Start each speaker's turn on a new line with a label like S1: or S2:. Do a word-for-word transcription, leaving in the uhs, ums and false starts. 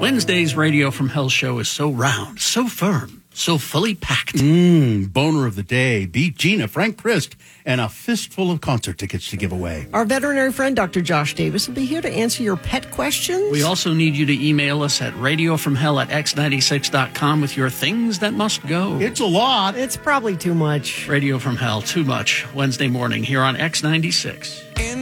S1: Wednesday's Radio from Hell show is so round, so firm, so fully packed.
S2: Mmm, boner of the day. Beat Gina, Frank Christ, and a fistful of concert tickets to give away.
S3: Our veterinary friend, Doctor Josh Davis, will be here to answer your pet questions.
S1: We also need you to email us at radiofromhell at x ninety-six dot com with your things that must go.
S2: It's a lot.
S3: It's probably too much.
S1: Radio from Hell, too much. Wednesday morning here on X ninety-six.